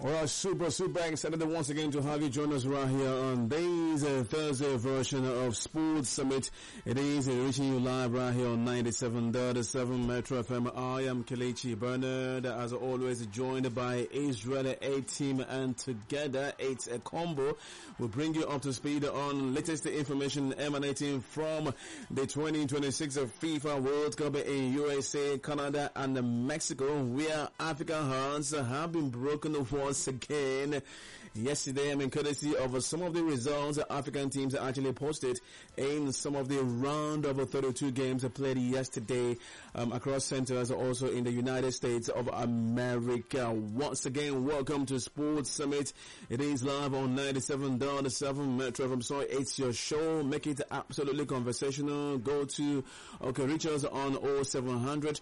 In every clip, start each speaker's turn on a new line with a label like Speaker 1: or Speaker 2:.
Speaker 1: Well, super excited once again to have you join us right here on this Thursday version of Sports Summit. It is reaching you live right here on 97.7 Metro FM. I am Kelechi Bernard, as always, joined by Israel A team, and together it's a combo. We'll bring you up to speed on latest information emanating from the 2026 FIFA World Cup in USA, Canada, and Mexico, where African hearts have been broken once again yesterday. Courtesy of some of the results African teams actually posted in some of the round of 32 games played yesterday across centers, also in the United States of America. Once again, welcome to Sports Summit. It is live on 97.7 Metro FM. So it's your show. Make it absolutely conversational. Go to, reach us on 0700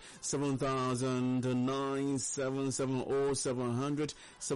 Speaker 1: 700977 0700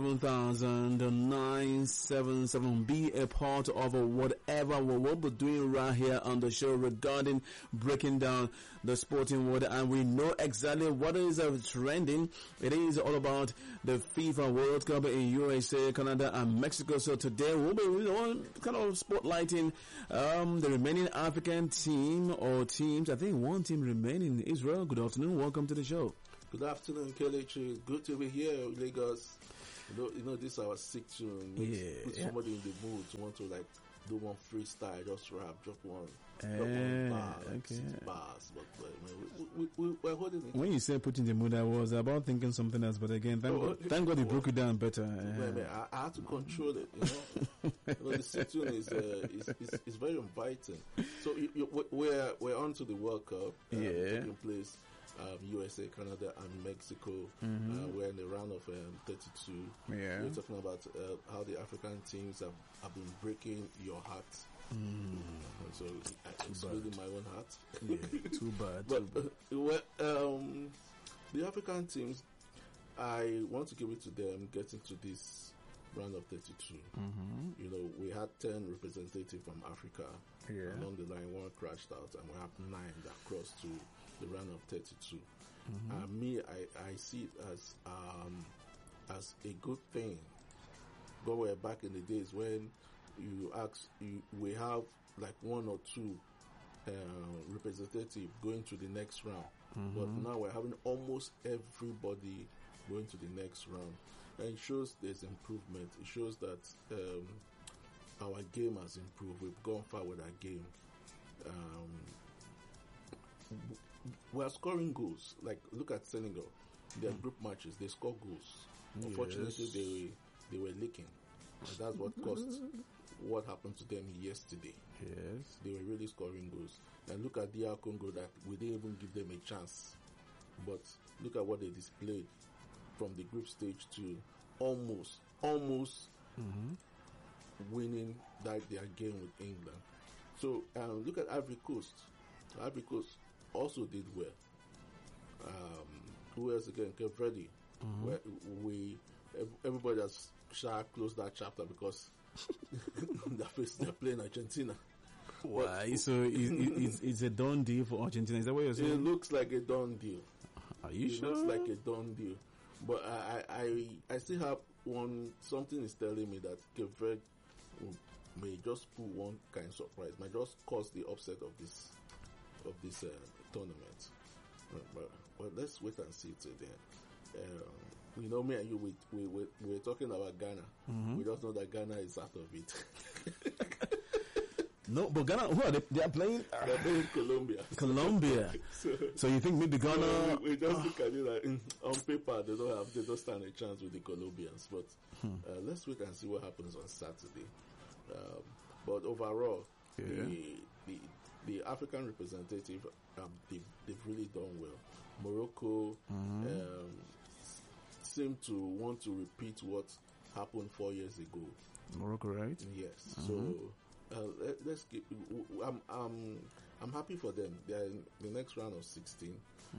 Speaker 1: 700977. Be a part of whatever we will be doing right here on the show regarding breaking down the sporting world, and we know exactly what is trending. It is all about the FIFA World Cup in USA, Canada, and Mexico. So today we'll be kind of spotlighting the remaining African team or teams. I think one team remaining. Israel, good afternoon. Welcome to the show.
Speaker 2: Good afternoon, Kelechi. Good to be here, Lagos. You know, this is our sick tune. Put somebody in the mood to want to do one freestyle, just rap, drop one bar,
Speaker 1: okay.
Speaker 2: 6 bars. But we're holding it.
Speaker 1: When you said put in the mood, I was about thinking something else. But again, thank God you broke it down better.
Speaker 2: I had to control it. The sick tune is very inviting. So we're on to the World Cup taking place. USA, Canada, and Mexico. We're in the round of 32. We're talking about how the African teams have been breaking your heart. So it's really my own heart.
Speaker 1: Too bad.
Speaker 2: But the African teams, I want to give it to them getting to this round of 32. We had 10 representatives from Africa. Along the line, one crashed out, and we have 9 that crossed to the round of 32. I see it as a good thing. But we're back in the days when we have like 1 or 2 representatives going to the next round. But now we're having almost everybody going to the next round. And it shows there's improvement. It shows that our game has improved. We've gone far with our game. We are scoring goals. Like, look at Senegal. Their group matches, they score goals. Unfortunately, they were leaking. And that's what caused what happened to them yesterday.
Speaker 1: Yes.
Speaker 2: They were really scoring goals. And look at DR Congo, that we didn't even give them a chance. But look at what they displayed from the group stage to almost winning their game with England. So look at Ivory Coast. Ivory Coast also did well. Who else again? Cape Verde. Where everybody has closed that chapter because they're playing Argentina.
Speaker 1: Why? So it's a done deal for Argentina. Is that what you're saying?
Speaker 2: It looks like a done deal.
Speaker 1: Are you sure?
Speaker 2: It looks like a done deal. But I still have something is telling me that Cape Verde may just pull one kind of surprise, might just cause the upset of this tournament. But let's wait and see till then. Me and you, we're talking about Ghana. We just know that Ghana is out of it.
Speaker 1: No, but Ghana, who are they? They are playing?
Speaker 2: They're playing Colombia.
Speaker 1: Colombia. So you think maybe Ghana?
Speaker 2: We just look at it like, on paper, they don't stand a chance with the Colombians. But let's wait and see what happens on Saturday. But overall, the African representative, they've really done well. Morocco seem to want to repeat what happened 4 years ago.
Speaker 1: Morocco, right?
Speaker 2: Yes. So let's keep. I'm happy for them. They are in the next round of 16.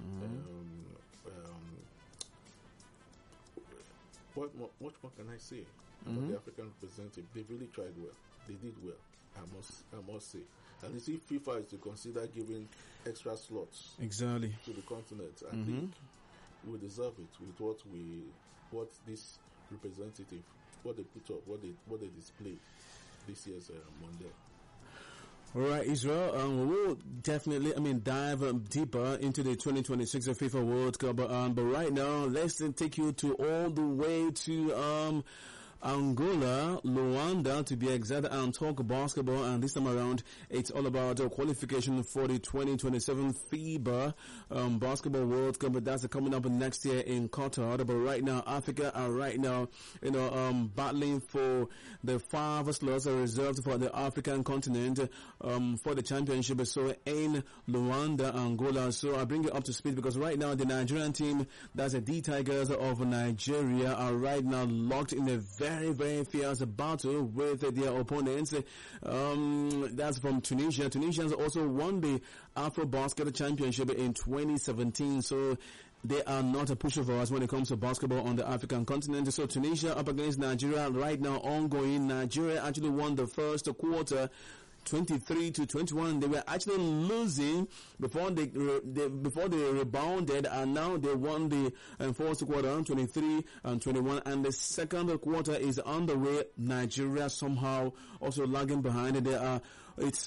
Speaker 2: What more can I say about the African representative? They really tried well. They did well. I must say. And you see, FIFA is to consider giving extra slots
Speaker 1: exactly
Speaker 2: to the continent. I think we deserve it with what this representative, what they put up, what they displayed this year's Monday.
Speaker 1: All right, Israel, we will definitely, dive deeper into the 2026 FIFA World Cup. But right now, let's take you to all the way to Angola, Luanda, to be exact, and talk basketball. And this time around, it's all about qualification for the 2027 FIBA Basketball World Cup. But that's coming up next year in Qatar. But right now, Africa are right now, battling for the 5 slots reserved for the African continent for the championship. So in Luanda, Angola. So I bring you up to speed because right now the Nigerian team, that's the D Tigers of Nigeria, are right now locked in a very, very fierce battle with their opponents. That's from Tunisia. Tunisians also won the AfroBasket Championship in 2017. So they are not a pushover as when it comes to basketball on the African continent. So Tunisia up against Nigeria right now ongoing. Nigeria actually won the first quarter 23-21. They were actually losing before they rebounded, and now they won the fourth quarter 23-21, and the second quarter is on the way. Nigeria somehow also lagging behind. It's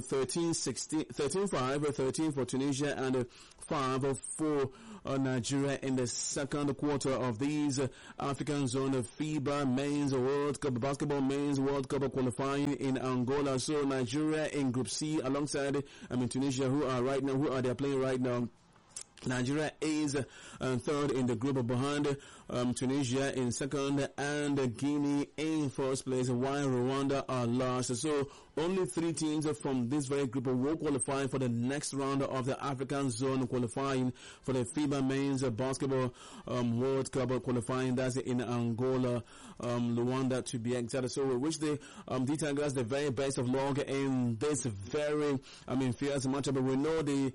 Speaker 1: 13-5, 13 for Tunisia and 5 for Nigeria in the second quarter of these African Zone FIBA Men's World Cup, Basketball Men's World Cup qualifying in Angola. So Nigeria in Group C alongside Tunisia, who are they playing right now. Nigeria is third in the group behind Tunisia in second and Guinea in first place, while Rwanda are last. So only 3 teams from this very group will qualify for the next round of the African Zone qualifying for the FIBA Men's Basketball World Cup qualifying. That's in Angola, Luanda to be exact. So we wish the D Tigers the very best of luck in this very fierce matchup. But we know the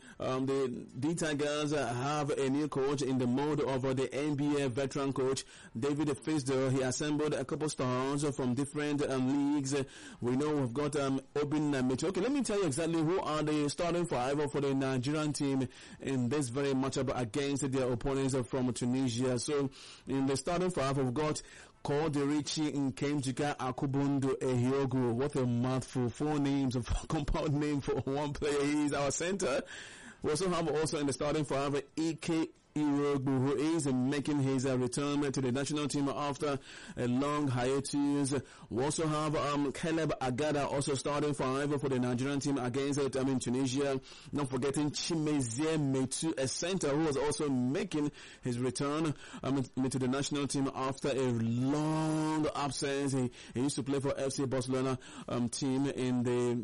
Speaker 1: D Tigers have a new coach in the mode of the NBA veteran coach David Fisdale. He assembled a couple stars from different leagues. We know we've got Obin Mitchell. Okay, let me tell you exactly who are the starting 5 for the Nigerian team in this very matchup against their opponents from Tunisia. So in the starting 5, we've got Kodirichi Nkemjika Akubundo Ehiogu. What a mouthful. 4 names, a compound name for one player. He is our center. We also have in the starting 5 Ike Irogbu, who is making his return to the national team after a long hiatus. We also have Caleb Agada also starting 5 for the Nigerian team against Tunisia. Not forgetting Chimezie Metu, a center who was also making his return to the national team after a long absence. He used to play for FC Barcelona team in the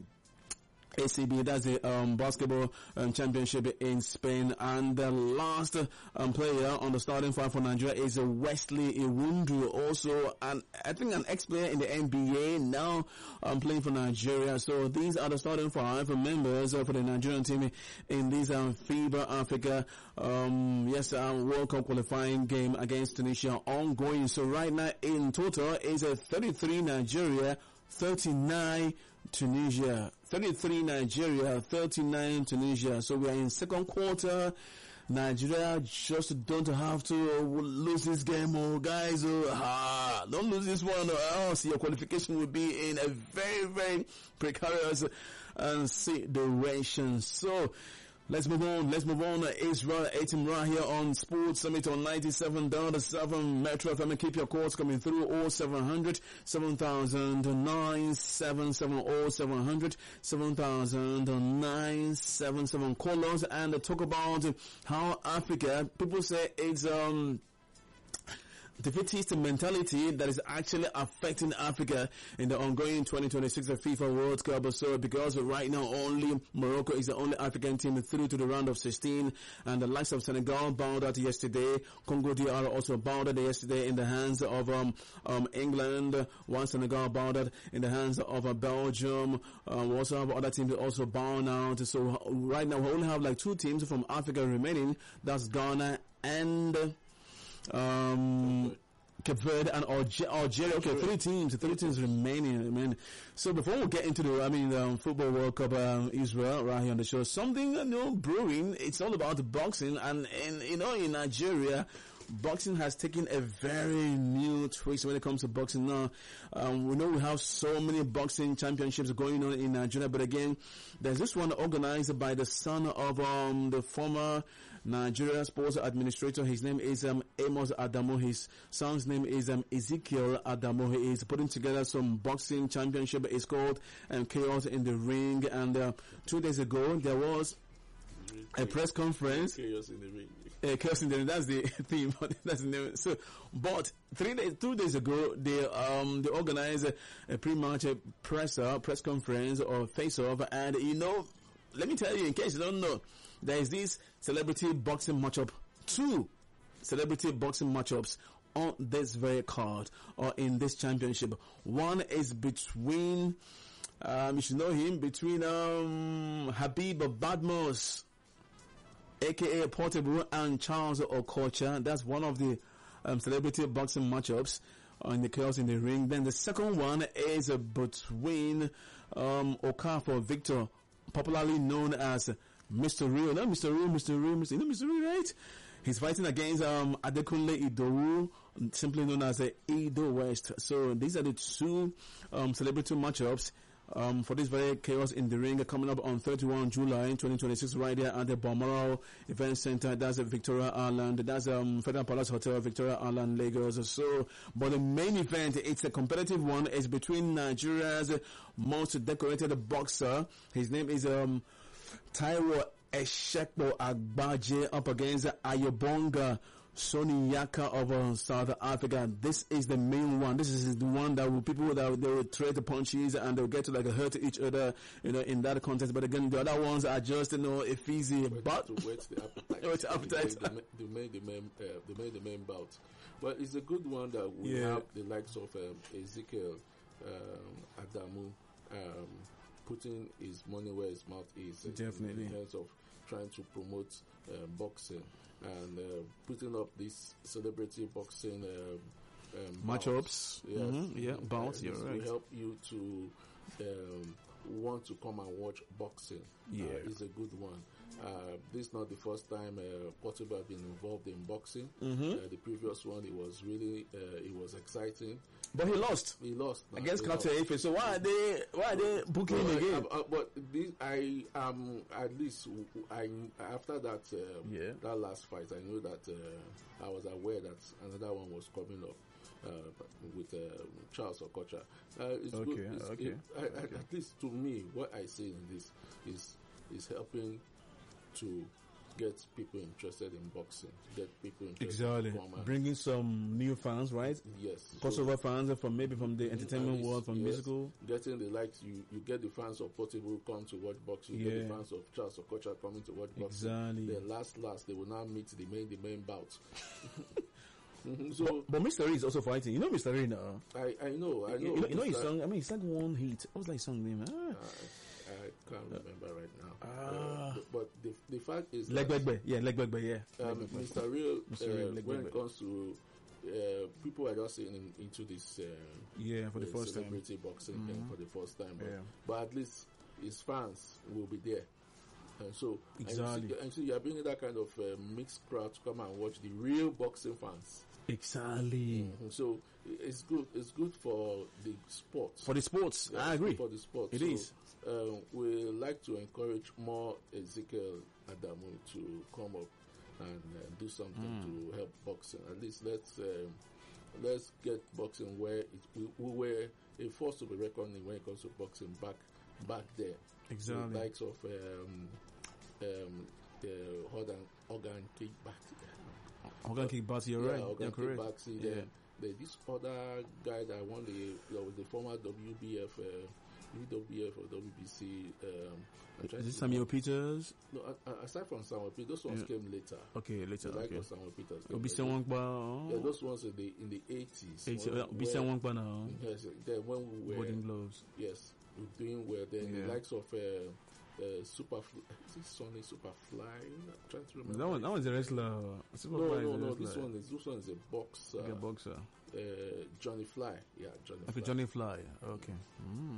Speaker 1: ACB, that's the basketball championship in Spain. And the last player on the starting 5 for Nigeria is Wesley Iwundu, also I think an ex-player in the NBA, now playing for Nigeria. So these are the starting 5 members for the Nigerian team in this FIBA Africa World Cup qualifying game against Tunisia ongoing. So right now in total is a 33 Nigeria, 39 Tunisia. 33 Nigeria, 39 Tunisia. So we are in second quarter. Nigeria just don't have to lose this game, guys. Don't lose this one, or else your qualification will be in a very, very precarious situation. So let's move on. Israel Etim right here on Sports Summit on 97.7 Metro FM. Keep your calls coming through 0700 700977 0700 700977. Call us and talk about how Africa, people say it's defeatist mentality that is actually affecting Africa in the ongoing 2026 FIFA World Cup. So because right now only Morocco is the only African team through to the round of 16, and the likes of Senegal bowed out yesterday. Congo DR also bowed out yesterday in the hands of England, while Senegal bowed out in the hands of Belgium. We also have other teams also bowing out. So right now we only have like 2 teams from Africa remaining. That's Ghana and Cape Verde and Algeria. Okay, 3 teams remaining. So before we get into the Football World Cup, Israel, right here on the show, something brewing. It's all about boxing, and in Nigeria, boxing has taken a very new twist when it comes to boxing now. We know we have so many boxing championships going on in Nigeria, but again, there's this one organized by the son of the former Nigeria sports administrator. His name is Amos Adamu. His son's name is Ezekiel Adamu. He is putting together some boxing championship. It's called Chaos in the Ring. And 2 days ago, there was a press conference.
Speaker 2: Chaos in the Ring.
Speaker 1: Chaos in the Ring. That's the theme. That's the name. So, but 2 days ago, they organized a pre-match press conference or face-off, and let me tell you, in case you don't know, there is this celebrity boxing matchup, 2 celebrity boxing matchups on this very card or in this championship. One is between, you should know him, between Habib Badmus, aka Portable, and Charles Okocha. That's one of the celebrity boxing matchups on the Chaos in the Ring. Then the second one is between Okafor Victor, popularly known as Mr. Real. No, Mr. Real. You know Mr. Real, right? He's fighting against Adekunle Idowu, simply known as Ido West. So these are the 2 celebrity matchups for this very Chaos in the Ring coming up on 31 July 2026 right here at the Balmoral Event Center. That's Victoria Island. That's Federal Palace Hotel, Victoria Island, Lagos. So, but the main event, it's a competitive one. It's between Nigeria's most decorated boxer. His name is Taiwo Eshekpo Agbaje up against Ayobonga Soniyaka of South Africa. This is the main one. This is the one that they will trade the punches and they'll get to hurt each other, in that contest. But again, the other ones are just, easy. But
Speaker 2: to whet the appetite.
Speaker 1: Whet the appetite.
Speaker 2: They made the main bout. But it's a good one that we have the likes of Ezekiel Adamu putting his money where his mouth is.
Speaker 1: Definitely.
Speaker 2: In terms of trying to promote boxing and putting up this celebrity boxing
Speaker 1: matchups.
Speaker 2: Yes.
Speaker 1: Bouts. You're right.
Speaker 2: Will help you to want to come and watch boxing. It's a good one. This is not the first time Portable has been involved in boxing. The previous one, it was really it was exciting.
Speaker 1: But he lost. Against Carter Efe. So why are they booking him again?
Speaker 2: But this, at least after that that last fight, I knew that I was aware that another one was coming up. With Charles Okocha. It's good.
Speaker 1: Okay.
Speaker 2: At least to me, what I see in this is helping to get people interested in boxing, get people interested in combat.
Speaker 1: Bringing some new fans, right?
Speaker 2: Yes.
Speaker 1: Crossover fans from the entertainment world, from musical.
Speaker 2: Getting the likes, you get the fans of Portable who come to watch boxing, you get the fans of Charles Okocha coming to watch boxing.
Speaker 1: Exactly.
Speaker 2: Then last, they will now meet the main bout. So,
Speaker 1: but Mr. Ray is also fighting. You know Mr. Ray now?
Speaker 2: I know.
Speaker 1: You know his song? I mean, he sang one hit. What was that song name?
Speaker 2: I can't remember right now. But the fact is
Speaker 1: Legbegbe, yeah.
Speaker 2: Mr. Real, when it comes to people are just saying into this
Speaker 1: for the first time,
Speaker 2: celebrity boxing for the first time. But at least his fans will be there. And so,
Speaker 1: exactly.
Speaker 2: And so you are bringing that kind of mixed crowd to come and watch the real boxing fans.
Speaker 1: Exactly.
Speaker 2: So it's good. It's good for the sports.
Speaker 1: For the sports, I agree.
Speaker 2: For the sports,
Speaker 1: it is.
Speaker 2: We like to encourage more Ezekiel Adamu to come up and do something to help boxing. At least let's get boxing where we were a force to be reckoned when it comes to boxing back there.
Speaker 1: Exactly.
Speaker 2: The likes of the organ kickboxing.
Speaker 1: You're right.
Speaker 2: Organ
Speaker 1: correct.
Speaker 2: Kickboxing. This other guy that won the former WBF or WBC.
Speaker 1: Is it Samuel Peters?
Speaker 2: No, aside from Samuel Peters, those ones came later.
Speaker 1: Okay, later.
Speaker 2: The like of Samuel Peters.
Speaker 1: Obisa Wangba.
Speaker 2: Yeah, those ones in the 80s.
Speaker 1: Obisa Wangba now.
Speaker 2: Yes, then when we were
Speaker 1: Golden Gloves.
Speaker 2: Yes, we're doing well. Then the likes of Superfly. Is it Sonny Superfly? I'm trying to remember.
Speaker 1: That one's a wrestler.
Speaker 2: No. This one is a boxer.
Speaker 1: Like a boxer.
Speaker 2: Johnny Fly. Yeah, Johnny Fly.
Speaker 1: Johnny Fly. Okay.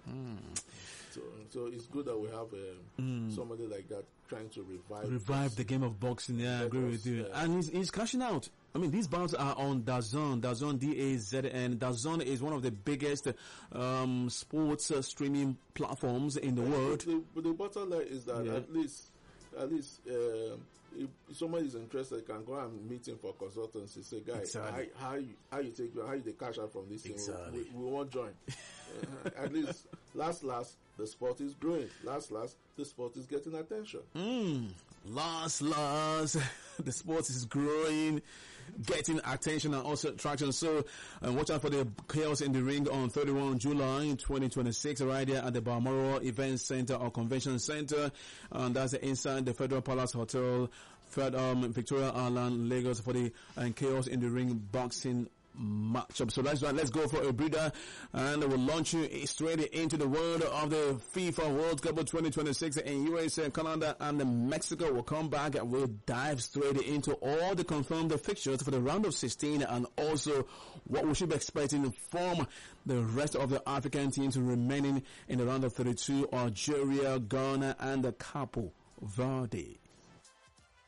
Speaker 2: So it's good that we have somebody like that trying to
Speaker 1: revive the game of boxing. Yeah, I agree with you. Yeah. And he's cashing out. I mean, these bouts are on DAZN, DAZN. DAZN is one of the biggest sports streaming platforms in the world.
Speaker 2: The bottom line is that at least if somebody is interested, can go and meet him for consultancy. Say, guys, how you cash out from this thing? We won't join. At least last the sport is growing. Last the sport is getting attention.
Speaker 1: Last the sport is growing, getting attention and also traction. So watch out for the Chaos in the Ring on 31 July 2026 right here at the Balmoral Event Center or Convention Center, and that's inside the Federal Palace Hotel, Victoria Island, Lagos, for the Chaos in the Ring boxing matchup. So let's go for a breather, and we'll launch you straight into the world of the FIFA World Cup 2026 in USA, Canada, and Mexico. We'll come back and we'll dive straight into all the confirmed fixtures for the round of 16 and also what we should be expecting from the rest of the African teams remaining in the round of 32, Algeria, Ghana, and Cape Verde.